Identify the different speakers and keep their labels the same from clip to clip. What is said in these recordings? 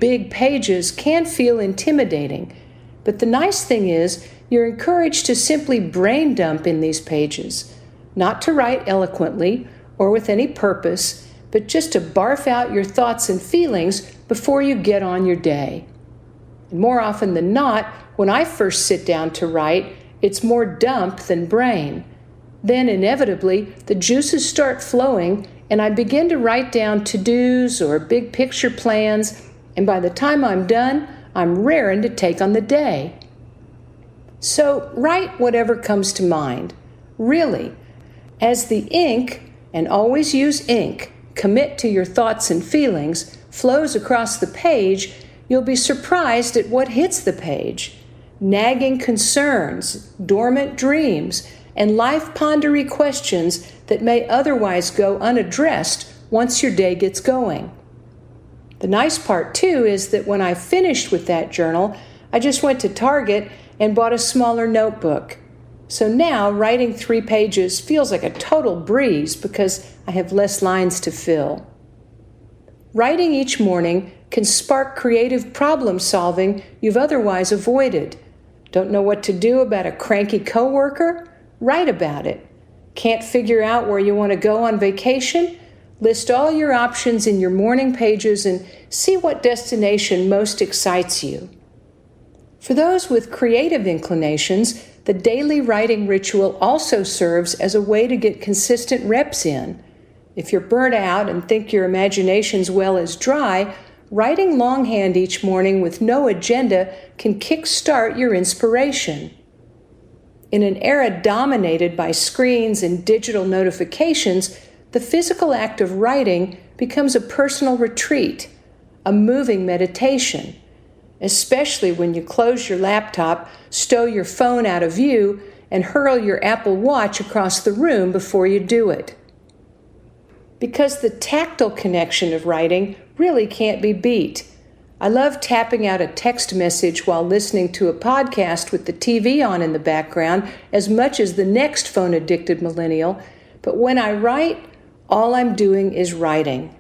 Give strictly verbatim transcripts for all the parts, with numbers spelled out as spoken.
Speaker 1: big pages can feel intimidating, but the nice thing is you're encouraged to simply brain dump in these pages, not to write eloquently or with any purpose, but just to barf out your thoughts and feelings before you get on your day. And more often than not, when I first sit down to write, it's more dump than brain. Then inevitably, the juices start flowing, and I begin to write down to-dos or big picture plans, and by the time I'm done, I'm raring to take on the day. So write whatever comes to mind. Really, as the ink, and always use ink, commit to your thoughts and feelings, flows across the page, you'll be surprised at what hits the page. Nagging concerns, dormant dreams, and life-pondery questions that may otherwise go unaddressed once your day gets going. The nice part, too, is that when I finished with that journal, I just went to Target and bought a smaller notebook. So now, writing three pages feels like a total breeze because I have less lines to fill. Writing each morning can spark creative problem-solving you've otherwise avoided. Don't know what to do about a cranky coworker? Write about it. Can't figure out where you want to go on vacation? List all your options in your morning pages and see what destination most excites you. For those with creative inclinations, the daily writing ritual also serves as a way to get consistent reps in. If you're burnt out and think your imagination's well is dry, writing longhand each morning with no agenda can kickstart your inspiration. In an era dominated by screens and digital notifications, the physical act of writing becomes a personal retreat, a moving meditation, especially when you close your laptop, stow your phone out of view, and hurl your Apple Watch across the room before you do it. Because the tactile connection of writing really can't be beat. I love tapping out a text message while listening to a podcast with the T V on in the background as much as the next phone-addicted millennial, but when I write, all I'm doing is writing.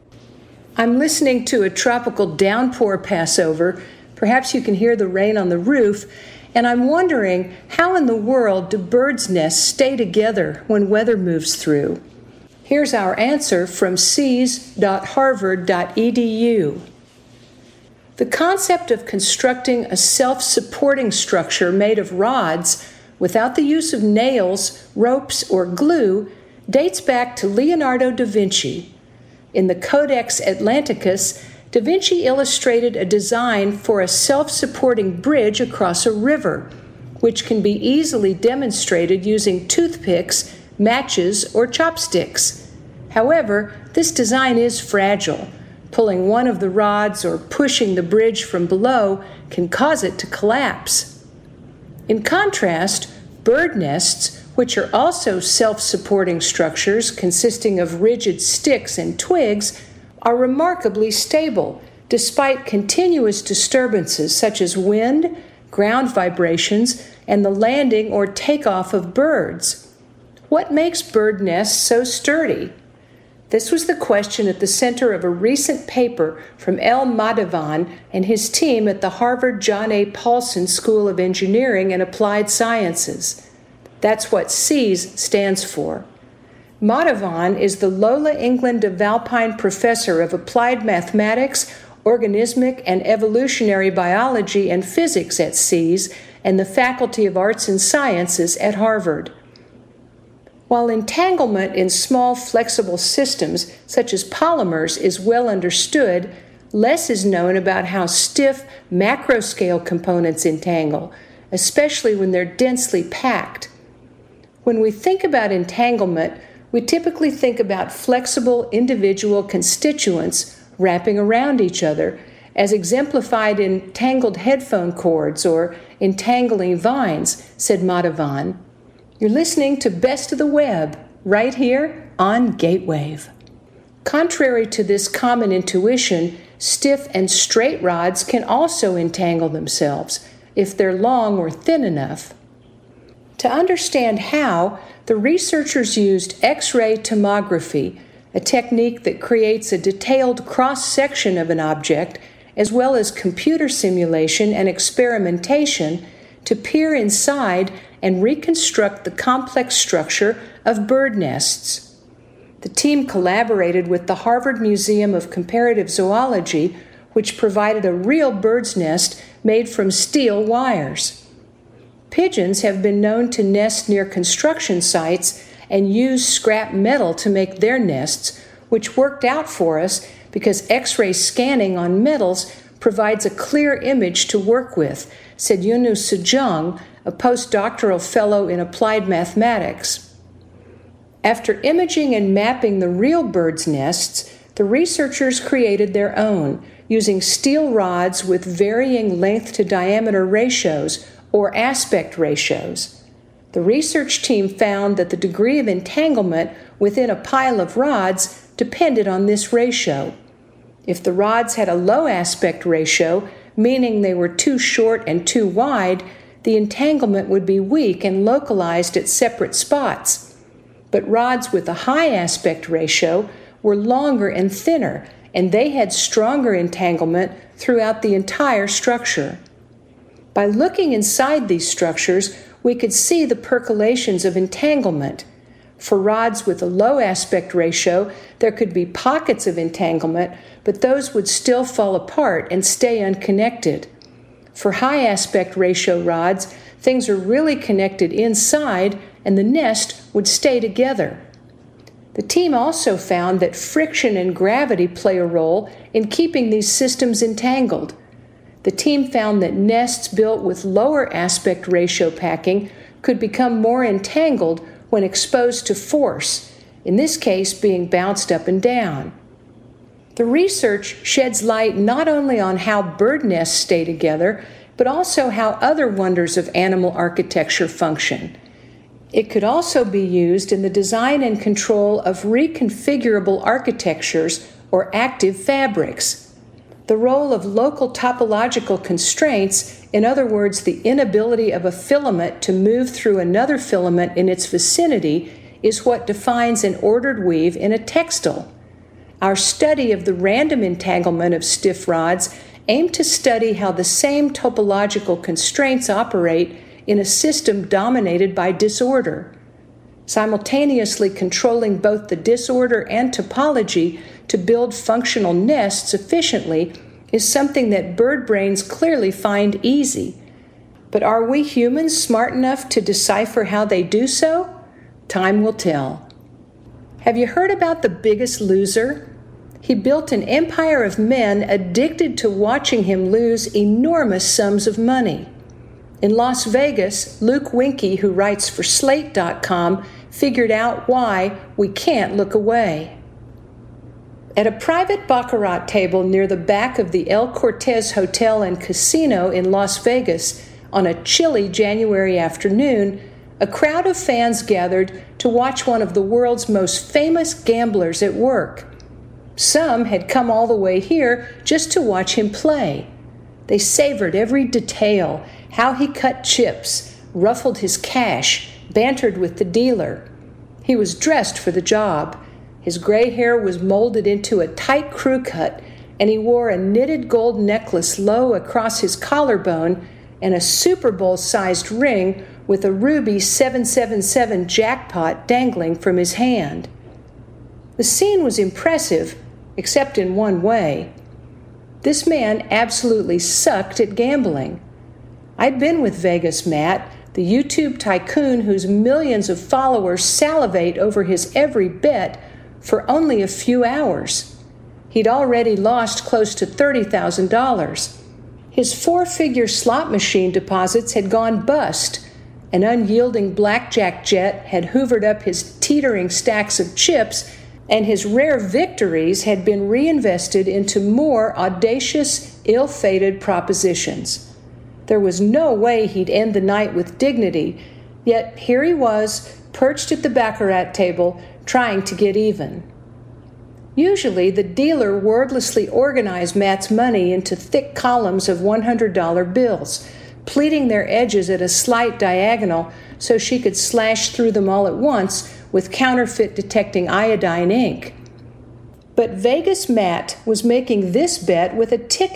Speaker 1: I'm listening to a tropical downpour pass over. Perhaps you can hear the rain on the roof, and I'm wondering how in the world do birds' nests stay together when weather moves through? Here's our answer from seas dot harvard dot e d u. The concept of constructing a self-supporting structure made of rods without the use of nails, ropes, or glue dates back to Leonardo da Vinci. In the Codex Atlanticus, da Vinci illustrated a design for a self-supporting bridge across a river, which can be easily demonstrated using toothpicks, matches, or chopsticks. However, this design is fragile. Pulling one of the rods or pushing the bridge from below can cause it to collapse. In contrast, bird nests, which are also self-supporting structures consisting of rigid sticks and twigs, are remarkably stable despite continuous disturbances such as wind, ground vibrations, and the landing or takeoff of birds. What makes bird nests so sturdy? This was the question at the center of a recent paper from El Madhavan and his team at the Harvard John A. Paulson School of Engineering and Applied Sciences. That's what SEAS stands for. Madhavan is the Lola England of Alpine Professor of Applied Mathematics, Organismic and Evolutionary Biology and Physics at SEAS and the Faculty of Arts and Sciences at Harvard. While entanglement in small flexible systems, such as polymers, is well understood, less is known about how stiff macroscale components entangle, especially when they're densely packed. When we think about entanglement, we typically think about flexible individual constituents wrapping around each other, as exemplified in tangled headphone cords or entangling vines, said Madhavan. You're listening to Best of the Web, right here on Gatewave. Contrary to this common intuition, stiff and straight rods can also entangle themselves, if they're long or thin enough. To understand how, the researchers used X-ray tomography, a technique that creates a detailed cross-section of an object, as well as computer simulation and experimentation, to peer inside and reconstruct the complex structure of bird nests. The team collaborated with the Harvard Museum of Comparative Zoology, which provided a real bird's nest made from steel wires. Pigeons have been known to nest near construction sites and use scrap metal to make their nests, which worked out for us because X-ray scanning on metals provides a clear image to work with, said Yunus Sejong, a postdoctoral fellow in applied mathematics. After imaging and mapping the real birds' nests, the researchers created their own, using steel rods with varying length to diameter ratios, or aspect ratios. The research team found that the degree of entanglement within a pile of rods depended on this ratio. If the rods had a low aspect ratio, meaning they were too short and too wide, the entanglement would be weak and localized at separate spots. But rods with a high aspect ratio were longer and thinner, and they had stronger entanglement throughout the entire structure. By looking inside these structures, we could see the percolations of entanglement. For rods with a low aspect ratio, there could be pockets of entanglement, but those would still fall apart and stay unconnected. For high aspect ratio rods, things are really connected inside, and the nest would stay together. The team also found that friction and gravity play a role in keeping these systems entangled. The team found that nests built with lower aspect ratio packing could become more entangled when exposed to force, in this case being bounced up and down. The research sheds light not only on how bird nests stay together, but also how other wonders of animal architecture function. It could also be used in the design and control of reconfigurable architectures or active fabrics. The role of local topological constraints, in other words, the inability of a filament to move through another filament in its vicinity, is what defines an ordered weave in a textile. Our study of the random entanglement of stiff rods aimed to study how the same topological constraints operate in a system dominated by disorder. Simultaneously controlling both the disorder and topology to build functional nests efficiently is something that bird brains clearly find easy. But are we humans smart enough to decipher how they do so? Time will tell. Have you heard about The Biggest Loser? He built an empire of men addicted to watching him lose enormous sums of money. In Las Vegas, Luke Winkie, who writes for Slate dot com, figured out why we can't look away. At a private baccarat table near the back of the El Cortez Hotel and Casino in Las Vegas on a chilly January afternoon, a crowd of fans gathered to watch one of the world's most famous gamblers at work. Some had come all the way here just to watch him play. They savored every detail, how he cut chips, ruffled his cash, bantered with the dealer. He was dressed for the job. His gray hair was molded into a tight crew cut, and he wore a knitted gold necklace low across his collarbone and a Super Bowl-sized ring with a ruby seven seven seven jackpot dangling from his hand. The scene was impressive, except in one way. This man absolutely sucked at gambling. I'd been with Vegas Matt, the YouTube tycoon whose millions of followers salivate over his every bet, for only a few hours. He'd already lost close to thirty thousand dollars. His four-figure slot machine deposits had gone bust. An unyielding blackjack jet had hoovered up his teetering stacks of chips, and his rare victories had been reinvested into more audacious, ill-fated propositions. There was no way he'd end the night with dignity, yet here he was, perched at the baccarat table, trying to get even. Usually, the dealer wordlessly organized Matt's money into thick columns of one hundred dollar bills, pleating their edges at a slight diagonal so she could slash through them all at once with counterfeit-detecting iodine ink. But Vegas Matt was making this bet with a ticket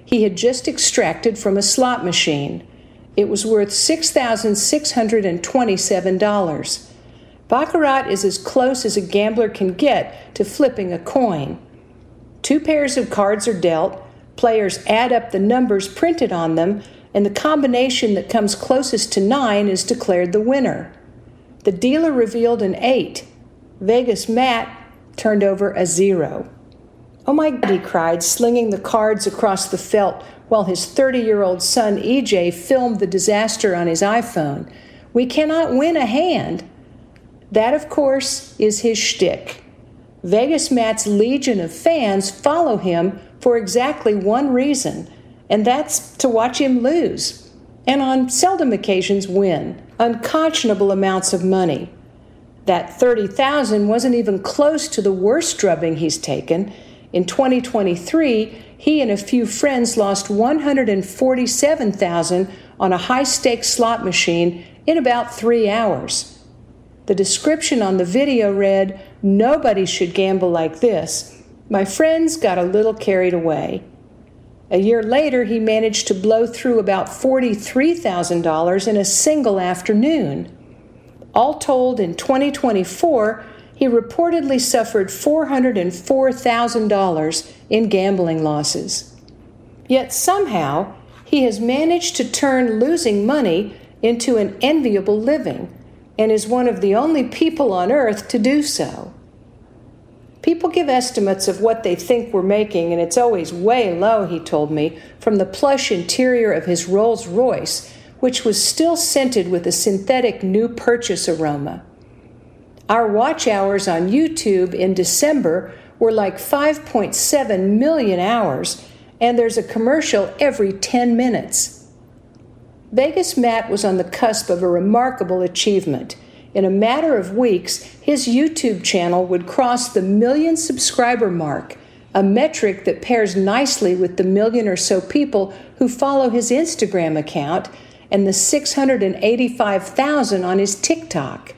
Speaker 1: he had just extracted from a slot machine. It was worth six thousand six hundred twenty-seven dollars. Baccarat is as close as a gambler can get to flipping a coin. Two pairs of cards are dealt, players add up the numbers printed on them, and the combination that comes closest to nine is declared the winner. The dealer revealed an eight. Vegas Matt turned over a zero. "Oh my God," he cried, slinging the cards across the felt while his thirty-year-old son E J filmed the disaster on his iPhone. "We cannot win a hand." That, of course, is his shtick. Vegas Matt's legion of fans follow him for exactly one reason, and that's to watch him lose, and on seldom occasions win, unconscionable amounts of money. That thirty thousand dollars wasn't even close to the worst drubbing he's taken. In twenty twenty-three, he and a few friends lost one hundred forty-seven thousand dollars on a high-stakes slot machine in about three hours. The description on the video read, "Nobody should gamble like this. My friends got a little carried away." A year later, he managed to blow through about forty-three thousand dollars in a single afternoon. All told, in twenty twenty-four, he reportedly suffered four hundred four thousand dollars in gambling losses. Yet somehow, he has managed to turn losing money into an enviable living, and is one of the only people on earth to do so. People give estimates of what they think we're making, and it's always way low, he told me, from the plush interior of his Rolls Royce, which was still scented with a synthetic new purchase aroma. Our watch hours on YouTube in December were like five point seven million hours, and there's a commercial every ten minutes. Vegas Matt was on the cusp of a remarkable achievement. In a matter of weeks, his YouTube channel would cross the million subscriber mark, a metric that pairs nicely with the million or so people who follow his Instagram account and the six hundred eighty-five thousand on his TikTok.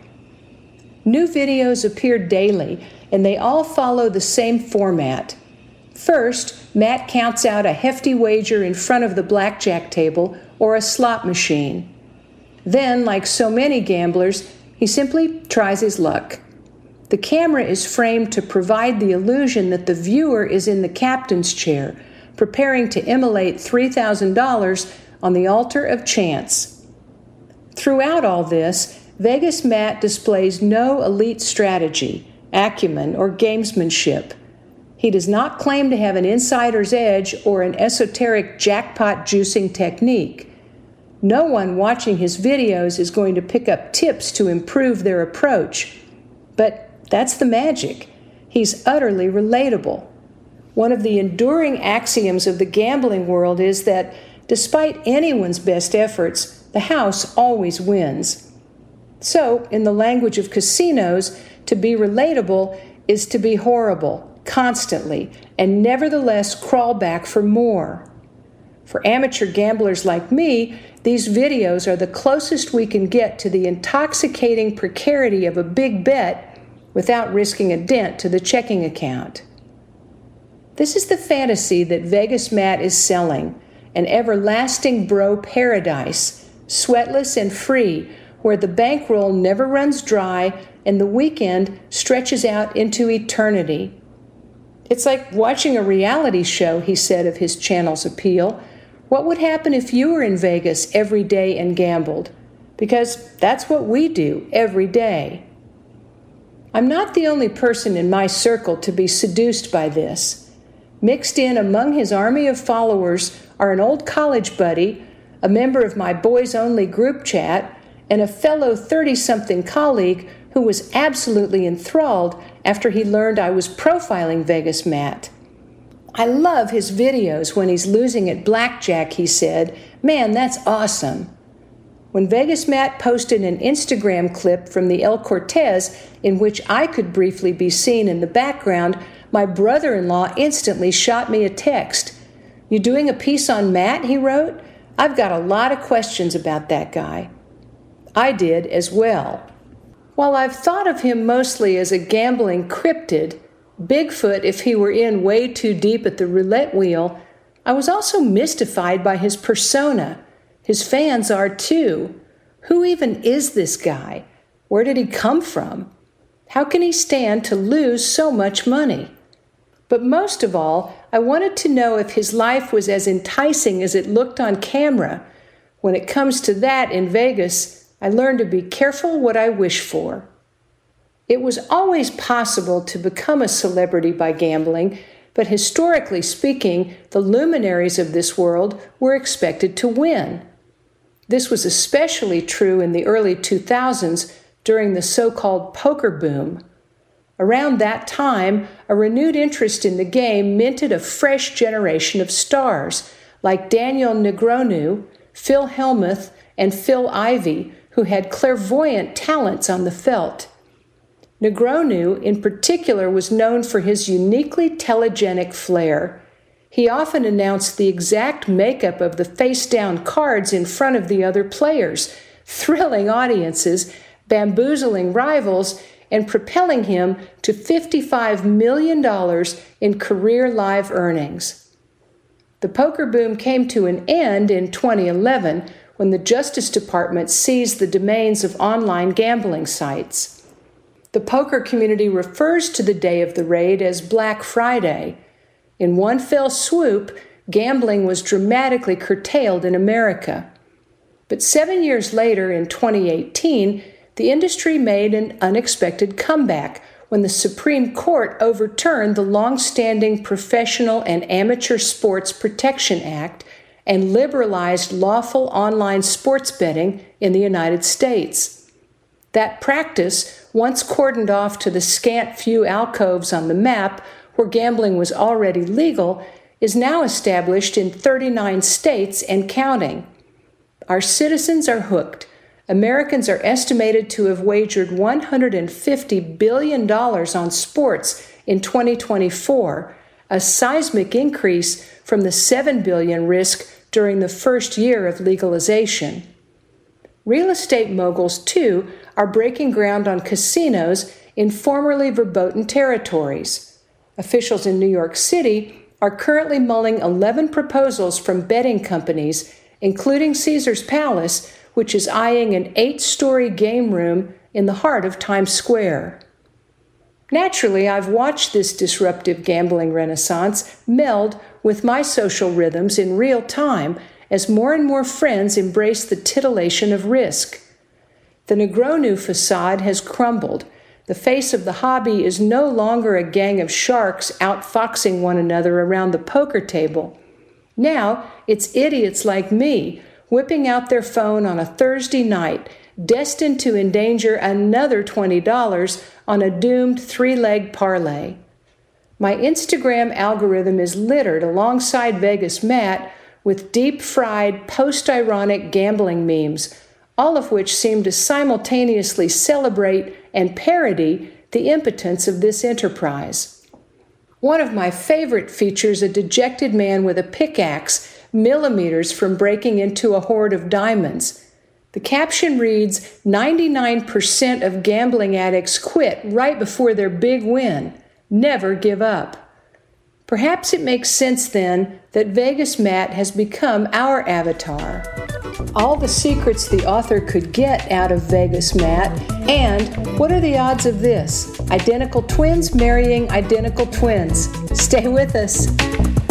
Speaker 1: New videos appear daily, and they all follow the same format. First, Matt counts out a hefty wager in front of the blackjack table or a slot machine. Then, like so many gamblers, he simply tries his luck. The camera is framed to provide the illusion that the viewer is in the captain's chair, preparing to immolate three thousand dollars on the altar of chance. Throughout all this, Vegas Matt displays no elite strategy, acumen, or gamesmanship. He does not claim to have an insider's edge or an esoteric jackpot juicing technique. No one watching his videos is going to pick up tips to improve their approach. But that's the magic. He's utterly relatable. One of the enduring axioms of the gambling world is that despite anyone's best efforts, the house always wins. So, in the language of casinos, to be relatable is to be horrible, constantly, and nevertheless crawl back for more. For amateur gamblers like me, these videos are the closest we can get to the intoxicating precarity of a big bet without risking a dent to the checking account. This is the fantasy that Vegas Matt is selling, an everlasting bro paradise, sweatless and free, where the bankroll never runs dry and the weekend stretches out into eternity. It's like watching a reality show, he said of his channel's appeal. What would happen if you were in Vegas every day and gambled? Because that's what we do every day. I'm not the only person in my circle to be seduced by this. Mixed in among his army of followers are an old college buddy, a member of my boys-only group chat, and a fellow thirty-something colleague who was absolutely enthralled after he learned I was profiling Vegas Matt. I love his videos when he's losing at blackjack, he said. Man, that's awesome. When Vegas Matt posted an Instagram clip from the El Cortez in which I could briefly be seen in the background, my brother-in-law instantly shot me a text. "You doing a piece on Matt?" he wrote. "I've got a lot of questions about that guy." I did as well. While I've thought of him mostly as a gambling cryptid, Bigfoot if he were in way too deep at the roulette wheel, I was also mystified by his persona. His fans are too. Who even is this guy? Where did he come from? How can he stand to lose so much money? But most of all, I wanted to know if his life was as enticing as it looked on camera. When it comes to that in Vegas, I learned to be careful what I wish for. It was always possible to become a celebrity by gambling, but historically speaking, the luminaries of this world were expected to win. This was especially true in the early two thousands during the so-called poker boom. Around that time, a renewed interest in the game minted a fresh generation of stars like Daniel Negreanu, Phil Hellmuth, and Phil Ivey, who had clairvoyant talents on the felt. Negreanu, in particular, was known for his uniquely telegenic flair. He often announced the exact makeup of the face-down cards in front of the other players, thrilling audiences, bamboozling rivals, and propelling him to fifty-five million dollars in career live earnings. The poker boom came to an end in twenty eleven when the Justice Department seized the domains of online gambling sites. The poker community refers to the day of the raid as Black Friday. In one fell swoop, gambling was dramatically curtailed in America. But seven years later, in twenty eighteen, the industry made an unexpected comeback when the Supreme Court overturned the long-standing Professional and Amateur Sports Protection Act and liberalized lawful online sports betting in the United States. That practice, once cordoned off to the scant few alcoves on the map where gambling was already legal, is now established in thirty-nine states and counting. Our citizens are hooked. Americans are estimated to have wagered one hundred fifty billion dollars on sports in twenty twenty-four, a seismic increase from the seven billion dollars risk during the first year of legalization. Real estate moguls, too, are breaking ground on casinos in formerly verboten territories. Officials in New York City are currently mulling eleven proposals from betting companies, including Caesars Palace, which is eyeing an eight-story game room in the heart of Times Square. Naturally, I've watched this disruptive gambling renaissance meld with my social rhythms in real time as more and more friends embrace the titillation of risk. The Negreanu facade has crumbled. The face of the hobby is no longer a gang of sharks outfoxing one another around the poker table. Now, it's idiots like me whipping out their phone on a Thursday night, destined to endanger another twenty dollars on a doomed three-leg parlay. My Instagram algorithm is littered alongside Vegas Matt with deep-fried, post-ironic gambling memes, all of which seem to simultaneously celebrate and parody the impotence of this enterprise. One of my favorite features a dejected man with a pickaxe millimeters from breaking into a hoard of diamonds. The caption reads, ninety-nine percent of gambling addicts quit right before their big win. Never give up. Perhaps it makes sense then that Vegas Matt has become our avatar. All the secrets the author could get out of Vegas Matt, and what are the odds of this? Identical twins marrying identical twins. Stay with us.